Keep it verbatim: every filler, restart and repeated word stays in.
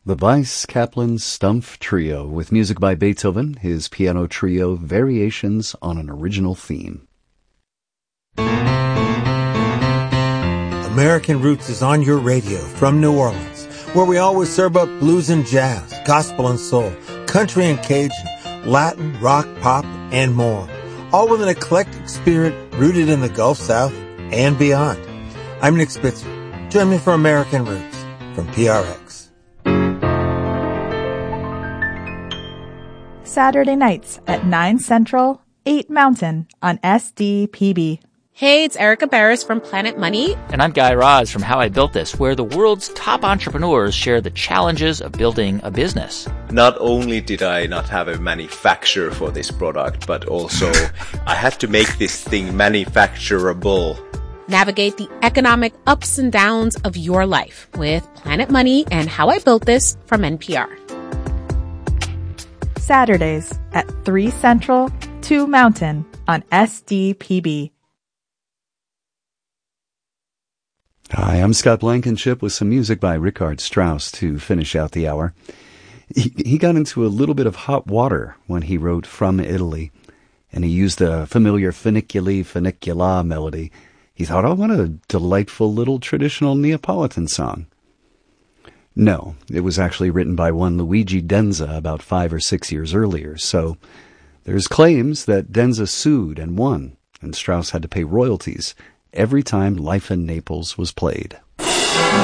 The Weiss Kaplan Stumpf Trio with music by Beethoven, his piano trio Variations on an Original Theme. American Roots is on your radio from New Orleans, where we always serve up blues and jazz, gospel and soul, country and Cajun, Latin, rock, pop, and more, all with an eclectic spirit rooted in the Gulf South and beyond. I'm Nick Spitzer. Join me for American Roots from P R X. Saturday nights at nine Central, eight Mountain on S D P B. Hey, it's Erica Barris from Planet Money. And I'm Guy Raz from How I Built This, where the world's top entrepreneurs share the challenges of building a business. Not only did I not have a manufacturer for this product, but also I had to make this thing manufacturable. Navigate the economic ups and downs of your life with Planet Money and How I Built This from N P R. Saturdays at three Central, two Mountain on S D P B. Hi, I'm Scott Blankenship with some music by Richard Strauss to finish out the hour. He, he got into a little bit of hot water when he wrote From Italy, and he used a familiar Funiculi Funicula melody. He thought, oh, what a delightful little traditional Neapolitan song. No, it was actually written by one Luigi Denza about five or six years earlier, so there's claims that Denza sued and won, and Strauss had to pay royalties every time Life in Naples was played.